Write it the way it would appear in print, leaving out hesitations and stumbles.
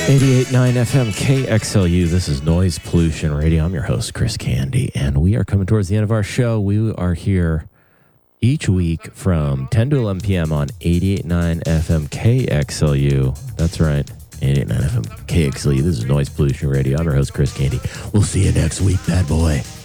88.9 FM KXLU. This is Noise Pollution Radio. I'm your host, Chris Candy, and we are coming towards the end of our show. We are here each week from 10 to 11 p.m. on 88.9 FM KXLU. That's right, 88.9 FM KXLU. This is Noise Pollution Radio. I'm your host, Chris Candy. We'll see you next week, bad boy.